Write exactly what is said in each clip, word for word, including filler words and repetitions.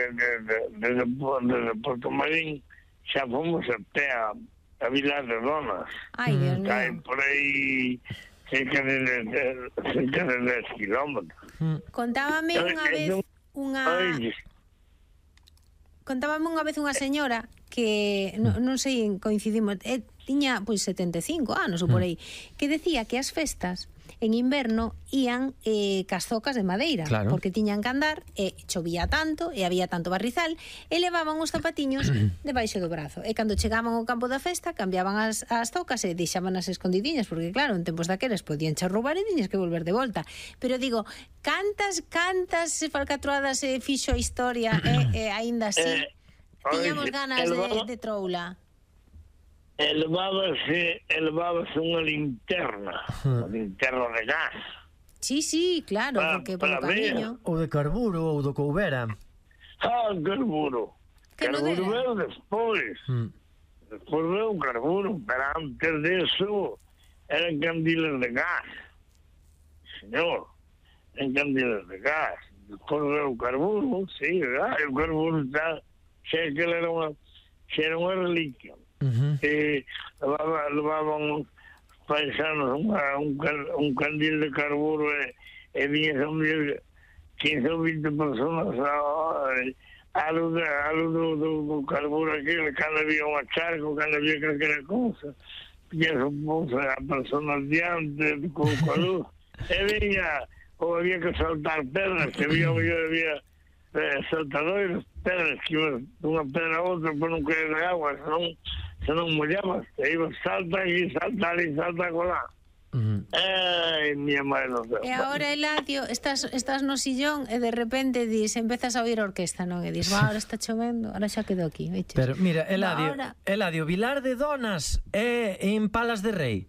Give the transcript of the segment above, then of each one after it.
desde Porto Marín xa fomos até a, a Vilar de Donas. Ai, Dios mío. Cae por aí cerca de, de, de, cerca de dez kilómetros. Contábame unha vez unha... Contábame unha vez unha señora que, non, non sei, coincidimos, eh, tiña pois setenta e cinco anos ou por aí, que decía que as festas en inverno ían eh, cas zocas de madeira, claro, porque tiñan que andar e chovía tanto e había tanto barrizal e levaban os zapatiños debaixo do brazo, e cando chegaban ao campo da festa cambiaban as, as zocas e deixaban as escondidiñas, porque claro, en tempos daqueles podían che roubar e tiñas que volver de volta. Pero digo, cantas cantas falcatruadas se fixo a historia e, e aínda así eh, tiñamos ganas de, de troula. Elevábase, elevábase unha linterna, unha linterna de gas. Sí, sí, claro, para, porque polo camiño. Ou de carburo, ou do coubera. Ah, carburo. Que carburo no veo despois. Mm. Despois veo carburo, pero antes de eso eran candiles de gas. Señor, eran candiles de gas. Despois veo carburo, sí, ¿verdad? El carburo está, sé que era unha, era unha reliquia. Uh-huh. E levaba, levaban os paisanos unha, un, un candil de carburo e, e vinha quince ou vinte personas a luz do, do, do carburo aquilo, cando había unha charco, cando había calquera cousa, que a personas diante con a luz e vinha, ou había que saltar pedras, que había, había, había eh, saltadores, pedras que iban dunha pedra a outra para non caer de agua, senón se non mollabas, te ibas salta aquí, salta ali, salta colá. Uh-huh. Ai, miña madre non sei. E agora, Eladio, estás, estás no sillón e de repente dis, empezas a oír a orquesta, non? E dis, ahora está chovendo, ahora xa quedo aquí, veches? Pero mira, Eladio, ahora... Eladio, Vilar de Donas é en Palas de Rei.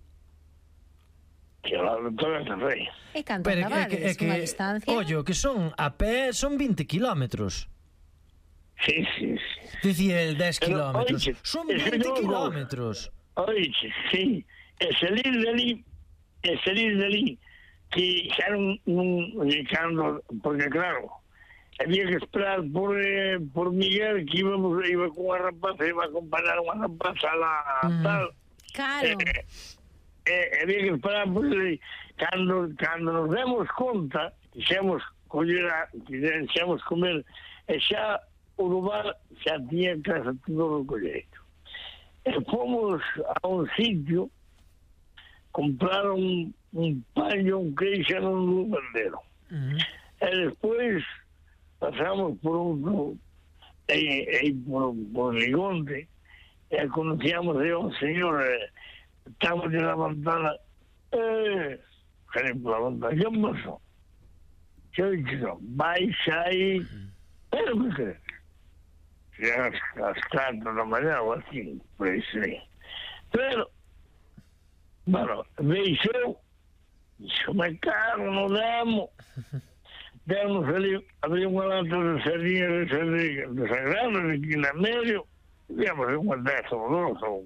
Que lá de Palas de Rei. E canto andabades, unha distancia? Ollo, que son a pé, son vinte kilómetros. Sí, sí, sí. Dicía el dez kilómetros. Son veinte kilómetros. Oiche, sí. E salir de ali, e salir de ali, que xa non, non cando, porque claro, había que esperar por, eh, por Miguel, que íbamos, iba con unha rapaza, iba a acompañar unha rapaza a la mm. tal. Claro. Eh, eh, había que esperar por ali. Cando, cando nos demos conta, quixemos coller, quixemos comer, e xa o lugar xa tiña casa todo recolleito. E fomos a un sitio, compraron un, un paño, un queixo non lo venderon. Uh-huh. E despois pasamos por outro, e, e por, por Ligonte, e conocíamos a un señor, eh, estamos en la ventana, eh, que por la ventana, ¿qué pasó? Yo dije, no, vais aí, pero ¿qué crees? As, as cuatro da manhã ou assim, por isso aí. Pero, bueno, deixou, deixou-me caro, não demos. Demos ali, abri uma lata de sardinhas, de sardinhas, de sagradas, aqui na meio, demos uma dessa ou duas, ou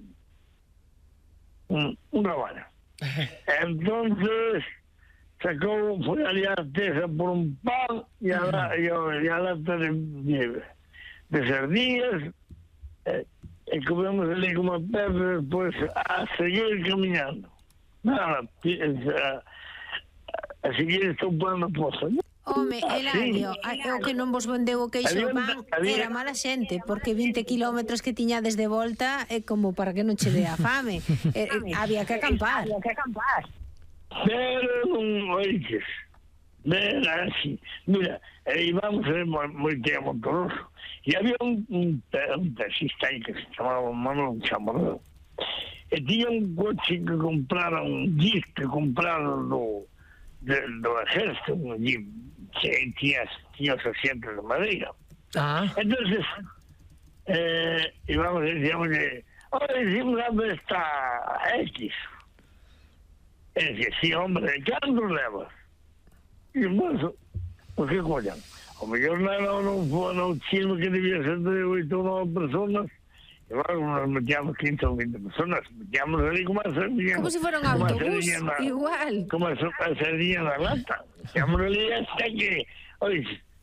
um, um trabalho. Entonces, sacou, foi ali a tesa por um pão e a, e a, e a lata de nieve. De sardinhas, e, e comemos ali com uma pedra, depois a seguir caminhando. Nada, a, a seguir estupando a poça. Home, Eladio, o que non vos vendeu o queixo pan era mala xente, porque vinte kilómetros que tiña desde volta é como para que non che dea fame. eh, eh, había que acampar. Había que acampar. Pero non oiches. Mira, así. Mira, íbamos moi tempo Montoroso. E había un, un, un taxista aí que se chamaba Manuel Chamarrón. E tiña un coche que compraron, un jeep que compraron do, de, do exército, un jeep que tiña, tiña os asientos de madeira. Ah. Entonces, eh, íbamos e dicíamos que, oye, decimos dónde está X. E dicía, sí, hombre, ¿cuántos levas? E o mozo, o que collan? O mellor non non foi no chisme que debía ser de oito ou nove personas, e logo nos metíamos quince ou vinte personas, metíamos ali como a sardinha. Como se fora un autobús, igual. Como a sardinha na lata. Metíamos ali hasta que, oye,